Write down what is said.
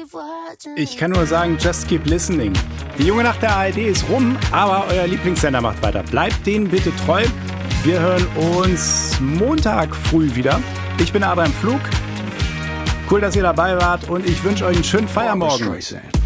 Ich kann nur sagen, just keep listening. Die junge Nacht der ARD ist rum, aber euer Lieblingssender macht weiter. Bleibt denen bitte treu. Wir hören uns Montag früh wieder. Ich bin Adrian Pflug. Cool, dass ihr dabei wart und ich wünsche euch einen schönen Feiermorgen.